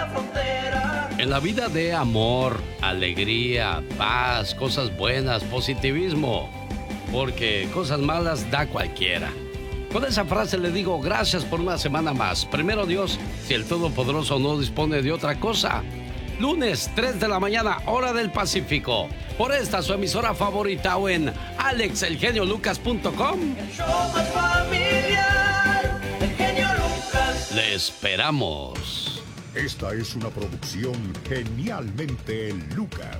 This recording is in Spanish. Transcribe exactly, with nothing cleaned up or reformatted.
la frontera. En la vida de amor, alegría, paz, cosas buenas, positivismo, porque cosas malas da cualquiera. Con esa frase le digo gracias por una semana más. Primero Dios, si el Todopoderoso no dispone de otra cosa. Lunes, tres de la mañana, hora del Pacífico. Por esta su emisora favorita o en alex el genio lucas punto com. El show más familiar, el genio Lucas. Le esperamos. Esta es una producción Genialmente Lucas.